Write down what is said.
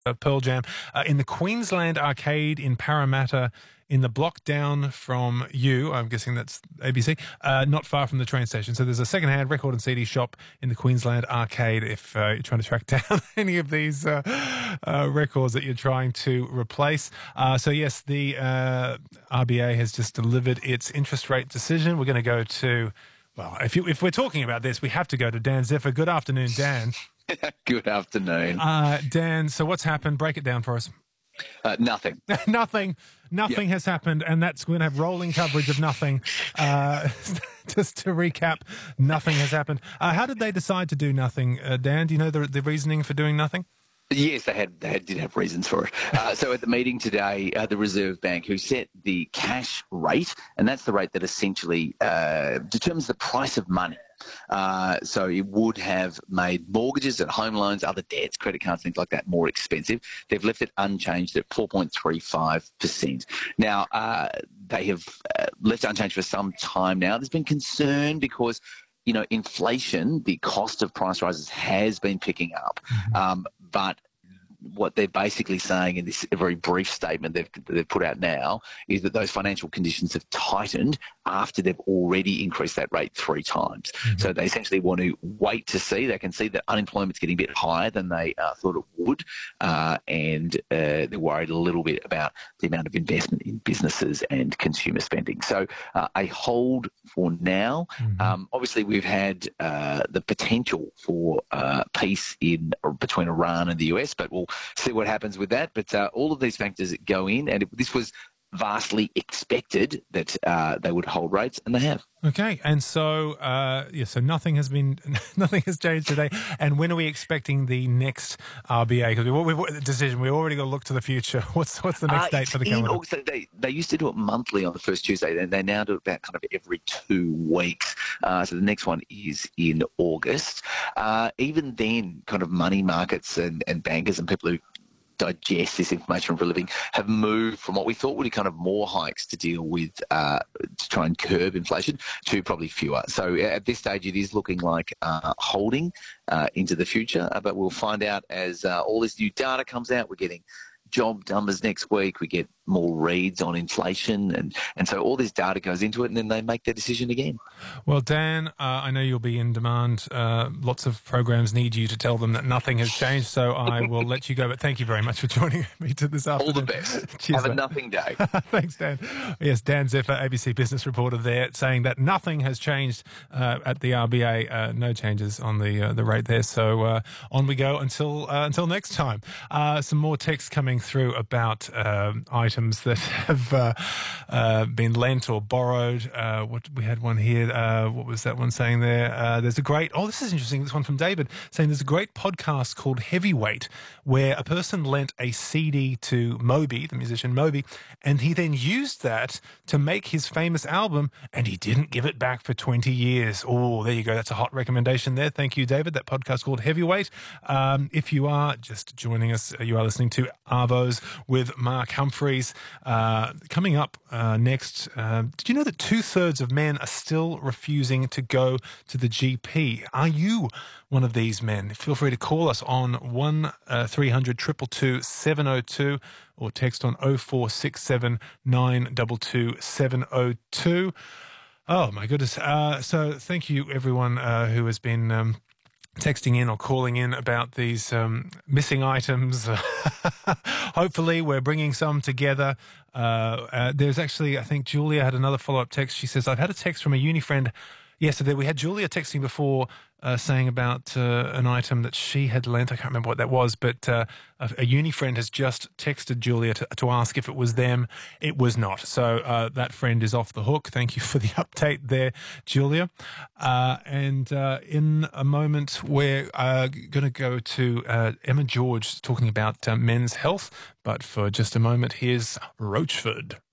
Pearl Jam in the Queensland Arcade in Parramatta, in the block down from you. I'm guessing that's ABC, not far from the train station. So there's a second-hand record and CD shop in the Queensland Arcade if you're trying to track down any of these records that you're trying to replace. So yes, the RBA has just delivered its interest rate decision. We're going to go to, well, if we're talking about this, we have to go to Dan Ziffer. Good afternoon, Dan. Good afternoon. Dan, so what's happened? Break it down for us. Nothing. Nothing has happened, and that's going to have rolling coverage of nothing. Just to recap, nothing has happened. How did they decide to do nothing, Dan? Do you know the reasoning for doing nothing? Yes, they did have reasons for it. So at the meeting today, the Reserve Bank, who set the cash rate, and that's the rate that essentially determines the price of money. So it would have made mortgages and home loans, other debts, credit cards, things like that more expensive. They've left it unchanged at 4.35%. Now, they have left it unchanged for some time now. There's been concern because, you know, inflation, the cost of price rises has been picking up. But what they're basically saying in this very brief statement they've put out now is that those financial conditions have tightened after they've already increased that rate 3 times. So they essentially want to wait to see. They can see that unemployment's getting a bit higher than they thought it would, and they're worried a little bit about the amount of investment in businesses and consumer spending. So a hold for now. Obviously, we've had the potential for peace between Iran and the US, but we'll see what happens with that. But all of these factors go in, and this was vastly expected that they would hold rates, and they have. Okay, and so so nothing has changed today. And when are we expecting the next RBA? Because the decision, we already got to look to the future. What's the next date for the calendar? So they used to do it monthly on the first Tuesday, and they now do it about kind of every 2 weeks. So the next one is in August. Even then, kind of money markets and bankers and people who digest this information for a living have moved from what we thought would be kind of more hikes to deal with to try and curb inflation to probably fewer. So at this stage it is looking like holding into the future, but we'll find out as all this new data comes out. We're getting job numbers next week, we get more reads on inflation, and so all this data goes into it, and then they make their decision again. Well, Dan, I know you'll be in demand. Lots of programs need you to tell them that nothing has changed, so I will let you go. But thank you very much for joining me this afternoon. All the best. Cheers, Have a nothing day. Thanks, Dan. Yes, Dan Ziffer, ABC Business Reporter there, saying that nothing has changed at the RBA. No changes on the rate there. So on we go until next time. Some more texts coming through about items that have been lent or borrowed. We had one here. What was that one saying there? There's a great, this is interesting, this one from David, saying there's a great podcast called Heavyweight where a person lent a CD to Moby, the musician Moby, and he then used that to make his famous album, and he didn't give it back for 20 years. Oh, there you go. That's a hot recommendation there. Thank you, David. That podcast called Heavyweight. If you are just joining us, you are listening to Arvos with Mark Humphreys. Coming up next, did you know that 2/3 of men are still refusing to go to the GP? Are you one of these men? Feel free to call us on 1300 222 702 or text on 0467 922 702. Oh my goodness. So thank you everyone who has been texting in or calling in about these missing items. Hopefully we're bringing some together. There's actually, I think Julia had another follow-up text. She says, I've had a text from a uni friend yesterday. We had Julia texting before saying about an item that she had lent. I can't remember what that was, but a uni friend has just texted Julia to ask if it was them. It was not. So that friend is off the hook. Thank you for the update there, Julia. And in a moment, we're going to go to Emma George talking about men's health. But for just a moment, here's Roachford.